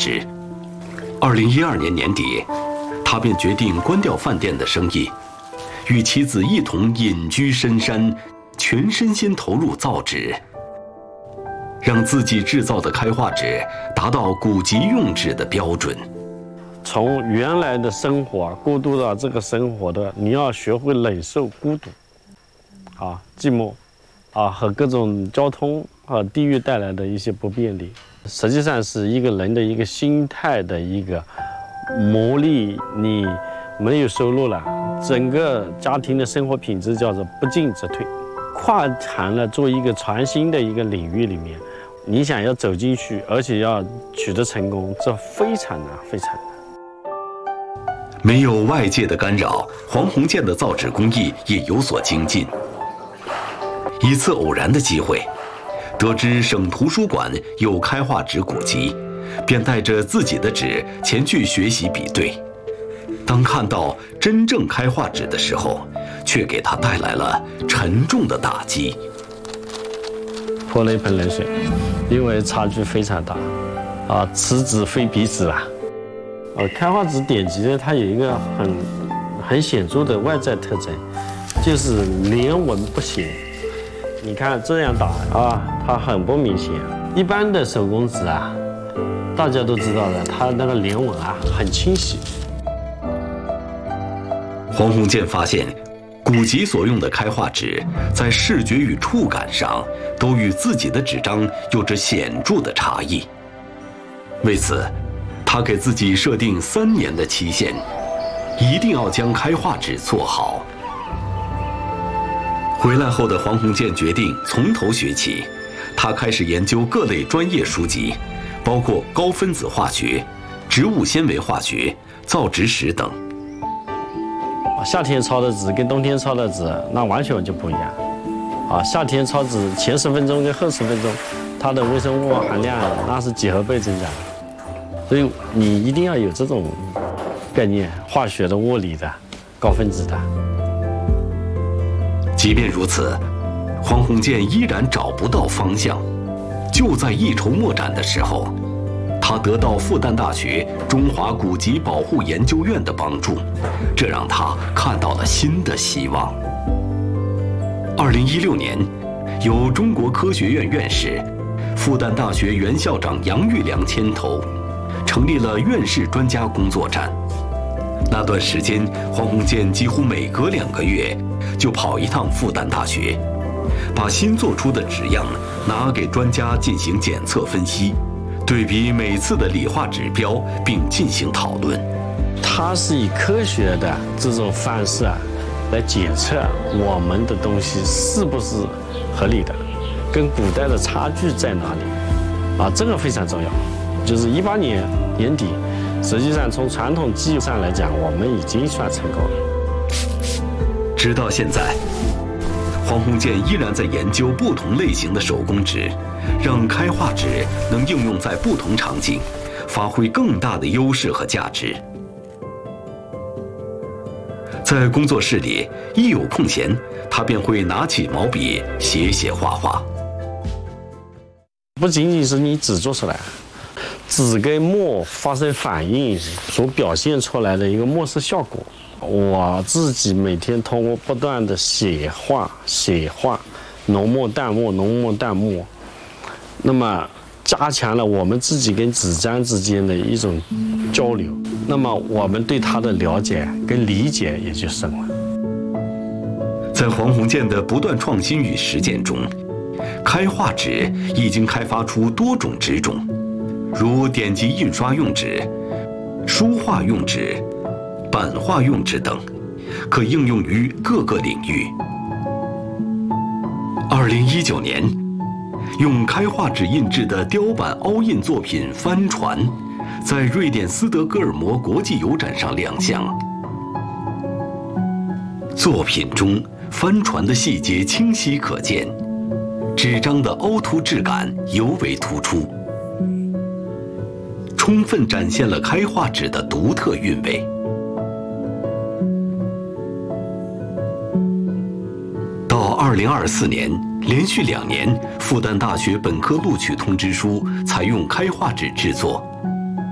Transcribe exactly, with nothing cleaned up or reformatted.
纸。二零一二年年底，他便决定关掉饭店的生意，与妻子一同隐居深山，全身心投入造纸，让自己制造的开化纸达到古籍用纸的标准。 从原来的生活过渡到这个生活的，你要学会忍受孤独，啊，寂寞，啊和各种交通和地域带来的一些不便利，实际上是一个人的一个心态的一个磨砺。你没有收入了，整个家庭的生活品质叫做不进则退。跨行了做一个全新的一个领域里面，你想要走进去，而且要取得成功，这非常难，非常难。 没有外界的干扰，黄鸿渐的造纸工艺也有所精进。一次偶然的机会，得知省图书馆有开化纸古籍，便带着自己的纸前去学习比对。当看到真正开化纸的时候，却给他带来了沉重的打击。 泼了一盆冷水，因为差距非常大，啊，此纸非彼纸啊。呃，开化纸典籍呢，它有一个很很显著的外在特征，就是连纹不显。你看这样打啊，它很不明显。一般的手工纸啊，大家都知道的，它那个连纹啊很清晰。 黄鸿渐发现，古籍所用的开化纸在视觉与触感上都与自己的纸张有着显著的差异。为此，他给自己设定三年的期限，一定要将开化纸做好。回来后的黄鸿渐决定从头学起，他开始研究各类专业书籍，包括高分子化学、植物纤维化学、造纸史等。 夏天抄的纸跟冬天抄的纸那完全就不一样，啊，夏天抄纸前十分钟跟后十分钟，它的微生物含量那是几何倍增长。所以你一定要有这种概念，化学的、物理的、高分子的。 即便如此，黄鸿渐依然找不到方向。就在一筹莫展的时候，他得到复旦大学中华古籍保护研究院的帮助，这让他看到了新的希望。二零一六年，由中国科学院院士、复旦大学原校长杨玉良牵头，成立了院士专家工作站。那段时间，黄鸿渐几乎每隔两个月就跑一趟复旦大学，把新做出的纸样拿给专家进行检测分析，对比每次的理化指标，并进行讨论。 它是以科学的这种方式啊，来检测我们的东西是不是合理的，跟古代的差距在哪里，啊，这个非常重要。就是一八年年底，实际上从传统技术上来讲，我们已经算成功了。 直到现在，黄鸿渐依然在研究不同类型的手工纸，让开化纸能应用在不同场景，发挥更大的优势和价值。在工作室里，一有空闲，他便会拿起毛笔写写画画。 不仅仅是你纸做出来，纸跟墨发生反应所表现出来的一个墨色效果，我自己每天通过不断的写画、写画，浓墨淡墨、浓墨淡墨，那么加强了我们自己跟纸张之间的一种交流，那么我们对它的了解跟理解也就深了。 在黄鸿渐的不断创新与实践中，开化纸已经开发出多种纸种，如典籍印刷用纸、书画用纸、版画用纸等，可应用于各个领域。二零一九年，用开化纸印制的雕版凹印作品《帆船》，在瑞典斯德哥尔摩国际邮展上亮相。作品中，帆船的细节清晰可见，纸张的凹凸质感尤为突出，充分展现了开化纸的独特韵味。到二零二四年，连续两年，复旦大学本科录取通知书采用开化纸制作。